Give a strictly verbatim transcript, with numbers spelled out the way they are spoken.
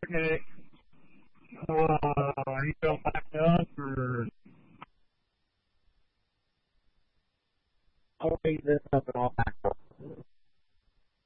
Okay. Uh, are you going back up or? I'll raise this up and I'll back up.